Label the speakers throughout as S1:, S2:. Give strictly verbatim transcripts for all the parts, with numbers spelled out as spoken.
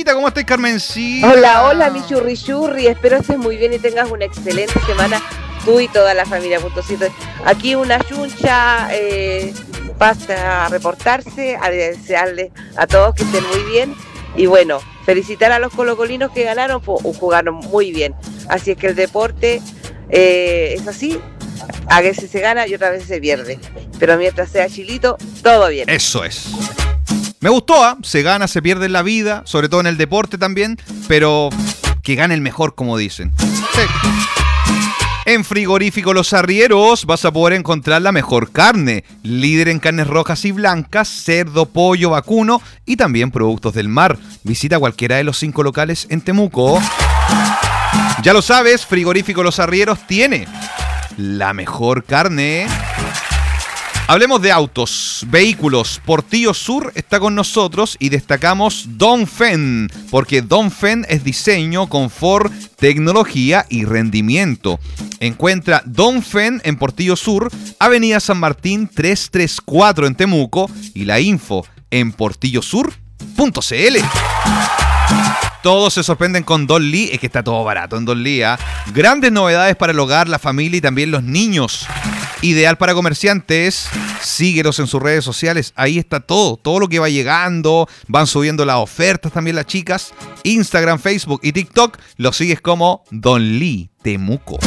S1: Carmencita, ¿cómo estás, Carmencita?
S2: Hola, hola, mi churri churri. Espero estés muy bien y tengas una excelente semana, tú y toda la familia. Puntocito. Aquí una chuncha eh, pasa a reportarse, a desearles a todos que estén muy bien. Y bueno, felicitar a los colocolinos que ganaron, pues jugaron muy bien. Así es que el deporte eh, es así, a veces se gana y otras veces se pierde. Pero mientras sea chilito, todo bien.
S1: Eso es. Me gustó, ¿eh? Se gana, se pierde en la vida, sobre todo en el deporte también, pero que gane el mejor, como dicen. Sí. En Frigorífico Los Arrieros vas a poder encontrar la mejor carne, líder en carnes rojas y blancas, cerdo, pollo, vacuno y también productos del mar. Visita cualquiera de los cinco locales en Temuco. Ya lo sabes, Frigorífico Los Arrieros tiene la mejor carne. Hablemos de autos, vehículos. Portillo Sur está con nosotros y destacamos Dongfeng, porque Dongfeng es diseño, confort, tecnología y rendimiento. Encuentra Dongfeng en Portillo Sur, Avenida San Martín trescientos treinta y cuatro en Temuco y la info en portillo sur punto c l. Todos se sorprenden con Don Lee, es que está todo barato en Don Lee, ¿eh? Grandes novedades para el hogar, la familia y también los niños. Ideal para comerciantes, síguelos en sus redes sociales, ahí está todo, todo lo que va llegando, van subiendo las ofertas también las chicas, Instagram, Facebook y TikTok, lo sigues como Don Lee Temuco.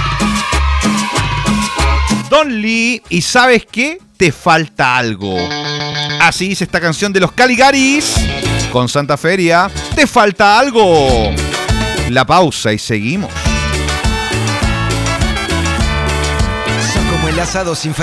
S1: Don Lee, ¿y sabes qué? Te falta algo. Así dice esta canción de los Caligaris con Santa Feria, te falta algo. La pausa y seguimos.
S3: Son como el asado sin